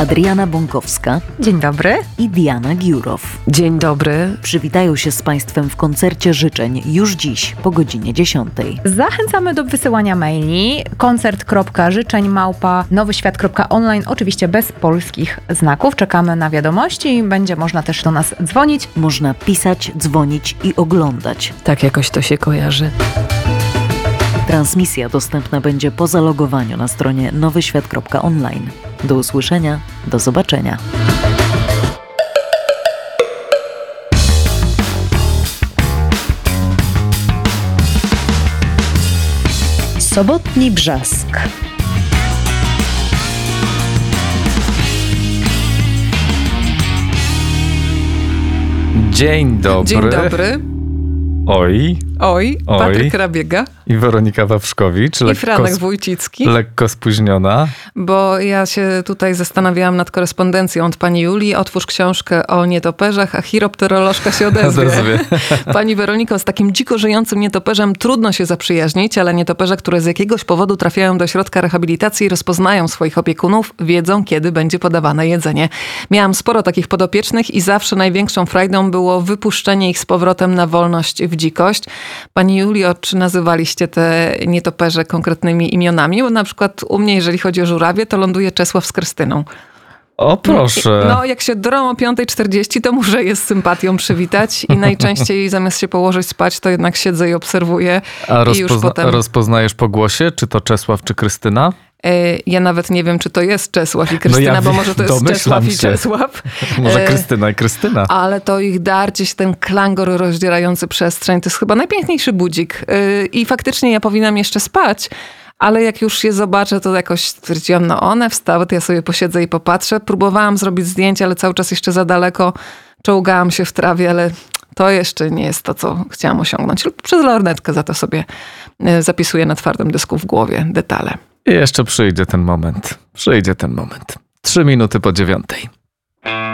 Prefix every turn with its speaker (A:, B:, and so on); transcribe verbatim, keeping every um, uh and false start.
A: Adriana Bąkowska.
B: Dzień dobry.
A: I Diana Giurow.
C: Dzień dobry.
A: Przywitają się z Państwem w koncercie życzeń już dziś po godzinie dziesiątej.
B: Zachęcamy do wysyłania maili koncert kropka życzeń małpa nowyświat kropka online, oczywiście bez polskich znaków. Czekamy na wiadomości i będzie można też do nas dzwonić.
A: Można pisać, dzwonić i oglądać.
C: Tak jakoś to się kojarzy.
A: Transmisja dostępna będzie po zalogowaniu na stronie nowyświat kropka online. Do usłyszenia, do zobaczenia.
D: Sobotni Brzask.
E: Dzień dobry.
F: Dzień dobry.
E: Oj.
F: Oj,
E: Oj.
F: Patryk Rabiega.
E: I Weronika Wawrzkowicz.
F: I
E: Lekko
F: Franek
E: sp-
F: Wójcicki.
E: Lekko spóźniona.
F: Bo ja się tutaj zastanawiałam nad korespondencją od pani Julii. Otwórz książkę o nietoperzach, a chiropterolożka się odezwie.
E: Odezwie.
F: Pani Weroniko, z takim dziko żyjącym nietoperzem trudno się zaprzyjaźnić, ale nietoperze, które z jakiegoś powodu trafiają do środka rehabilitacji, rozpoznają swoich opiekunów, wiedzą, kiedy będzie podawane jedzenie. Miałam sporo takich podopiecznych i zawsze największą frajdą było wypuszczenie ich z powrotem na wolność w dzikość. Pani Julio, czy nazywaliście te nietoperze konkretnymi imionami? Bo na przykład u mnie, jeżeli chodzi o żurawie, to ląduje Czesław z Krystyną.
E: O proszę.
F: No, jak się drą o piąta czterdzieści, to muszę je z sympatią przywitać i najczęściej zamiast się położyć spać, to jednak siedzę i obserwuję.
E: A
F: I już
E: rozpozna-
F: potem...
E: rozpoznajesz po głosie, czy to Czesław, czy Krystyna?
F: Ja nawet nie wiem, czy to jest Czesław i Krystyna,
E: No ja
F: bo może to jest
E: domyślam
F: Czesław i
E: się.
F: Czesław.
E: Może Krystyna i Krystyna.
F: Ale to ich darcie się, ten klangor rozdzierający przestrzeń, to jest chyba najpiękniejszy budzik. I faktycznie ja powinnam jeszcze spać, ale jak już je zobaczę, to jakoś stwierdziłam, no one wstały, to ja sobie posiedzę i popatrzę. Próbowałam zrobić zdjęcie, ale cały czas jeszcze za daleko. Czołgałam się w trawie, ale to jeszcze nie jest to, co chciałam osiągnąć. Przez lornetkę za to sobie zapisuję na twardym dysku w głowie detale.
E: I jeszcze przyjdzie ten moment. Przyjdzie ten moment. Trzy minuty po dziewiątej.